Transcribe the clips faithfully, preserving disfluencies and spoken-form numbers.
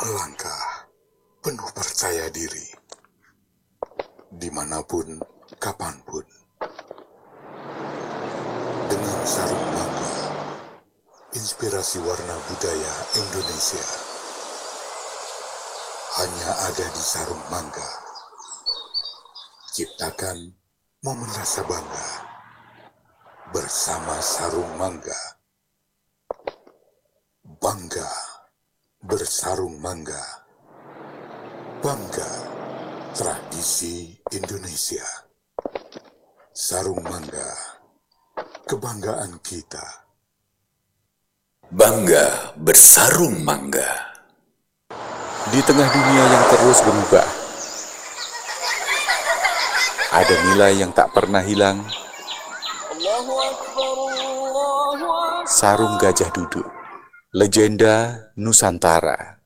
melangkah penuh percaya diri, dimanapun, kapanpun. Dengan sarung mangga, inspirasi warna budaya Indonesia. Hanya ada di sarung mangga. Ciptakan momen rasa bangga bersama sarung mangga. Bangga bersarung mangga. Bangga tradisi Indonesia. Sarung mangga, kebanggaan kita. Bangga bersarung mangga. Di tengah dunia yang terus berubah, ada nilai yang tak pernah hilang. Sarung Gajah Duduk, legenda Nusantara.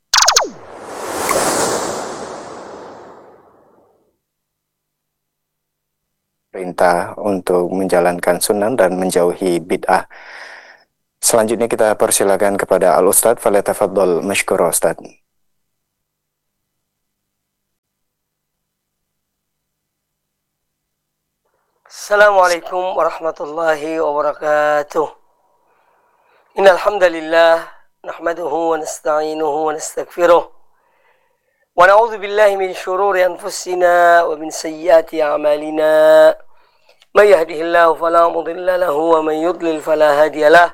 Perintah untuk menjalankan sunnah dan menjauhi bid'ah. Selanjutnya kita persilakan kepada Al-Ustadz, falyatafaddal mashkura Ustadz. Assalamualaikum warahmatullahi wabarakatuh. Innal hamdalillah nahmaduhu wa nasta'inuhu wa nastaghfiruh wa na'udzu billahi min shururi anfusina wa min sayyiati a'malina. May yahdihillahu fala mudilla lahu wa may yudlil fala hadiyalah.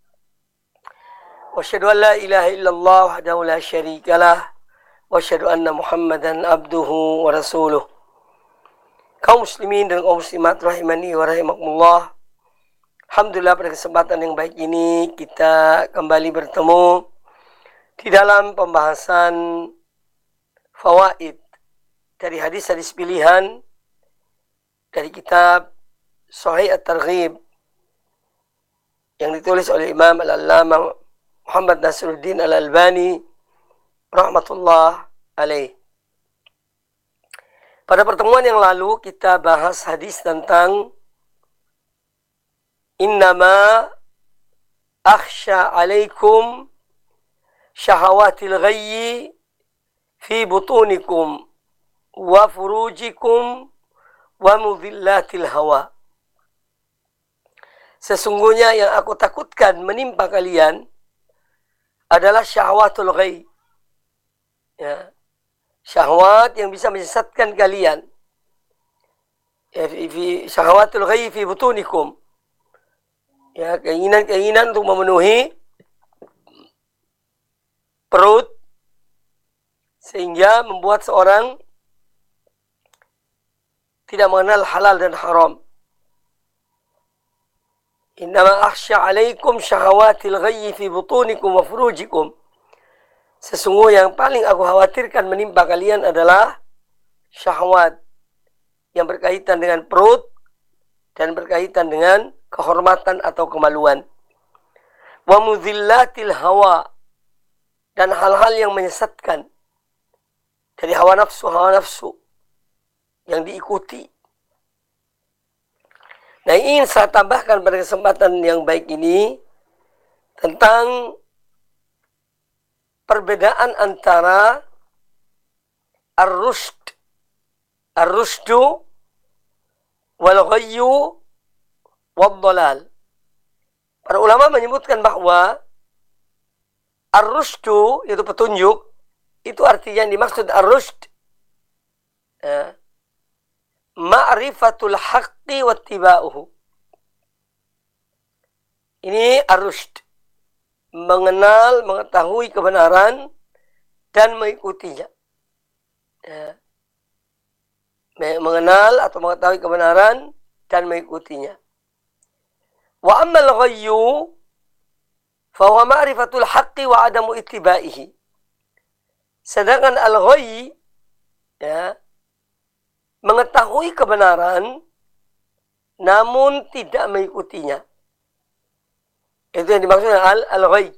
Wa asyhadu an la ilaha illallah wahdahu la syarikalah wa asyhadu anna Muhammadan abduhu wa rasuluh. Kaum muslimin dan kaum muslimat rahimani wa rahimakumullah. Alhamdulillah, pada kesempatan yang baik ini kita kembali bertemu di dalam pembahasan fawaid dari hadis-hadis pilihan dari kitab Sahih At-Targhib yang ditulis oleh Imam Al-Allamah Muhammad Nasiruddin Al-Albani rahmatullah alaih. Pada pertemuan yang lalu kita bahas hadis tentang innama akhsha alaikum syahawatil ghayyi fi butunikum wa furujikum wa mudhillatil hawa. Sesungguhnya yang aku takutkan menimpa kalian adalah syahwatul ghayy. Ya. Syahwat yang bisa menyesatkan kalian. Ya, fi, fi syahwatul ghayyi fi butunikum. Ya, keinginan-keinginan untuk memenuhi perut sehingga membuat seorang tidak mengenal halal dan haram. Innama akhsha alaikum syahawatil ghayyi fi butunikum wa furujikum. Sesungguhnya yang paling aku khawatirkan menimpa kalian adalah syahwat yang berkaitan dengan perut dan berkaitan dengan kehormatan atau kemaluan. Wa mudhillatil hawa, dan hal-hal yang menyesatkan dari hawa nafsu, hawa nafsu yang diikuti. Nah, ingin saya tambahkan pada kesempatan yang baik ini tentang perbedaan antara ar-rushd, ar-rushdu wal ghayyu wad dhalal. Para ulama menyebutkan bahwa ar-rushdu yaitu petunjuk, itu artinya yang dimaksud ar-rushd ya, ma'rifatul haqqi wattiba'uhu. Ini ar-rushd, mengenal, mengetahui kebenaran dan mengikutinya. Ya. Mengenal atau mengetahui kebenaran dan mengikutinya. Wa ammal ghayyu fa huwa ma'rifatul haqqi wa adamu ittiba'ihi. Sedangkan al-ghayy ya, mengetahui kebenaran namun tidak mengikutinya. Itu yang dimaksud dengan al-ghayy.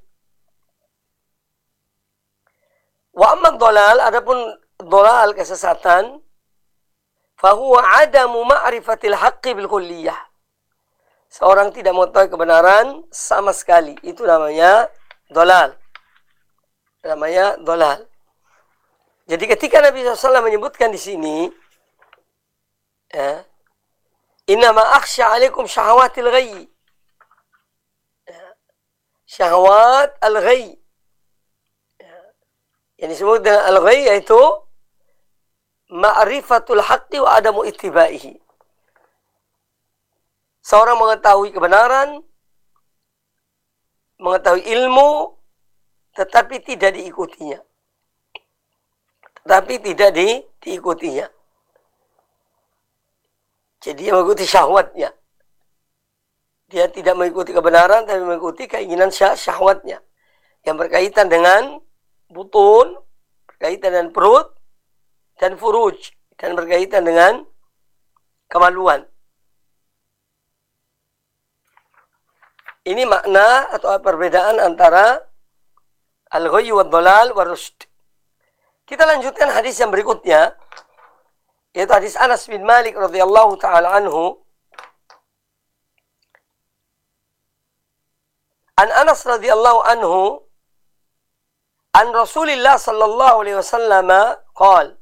Wa amma dhalal, adapun dhalal, kesesatan, fa huwa adamu ma'rifatil haqqi bil kulliyah. Seorang tidak mengetahui kebenaran sama sekali, itu namanya dhalal. namanya dolal. Jadi ketika Nabi shallallahu alaihi wasallam menyebutkan di sini, ya, innama akhsha alaikum syahawatil ghayy. Ya, syahwat al-ghayy. Ya, yang disebut dengan al-ghayy yaitu ma'rifatul haqqi wa adamu ittibaihi. Seorang mengetahui kebenaran, mengetahui ilmu, tetapi tidak diikutinya. Tetapi tidak di, diikutinya. Jadi dia mengikuti syahwatnya. Dia tidak mengikuti kebenaran, tapi mengikuti keinginan syah, syahwatnya. Yang berkaitan dengan butun, berkaitan dengan perut, dan furuj. Dan berkaitan dengan kemaluan. Ini makna atau perbedaan antara al-ghayy wa dhalal wa rushd. Kita lanjutkan hadis yang berikutnya, yaitu hadis Anas bin Malik radhiyallahu taala anhu. An Anas radhiyallahu anhu an Rasulillah sallallahu alaihi wasallam qala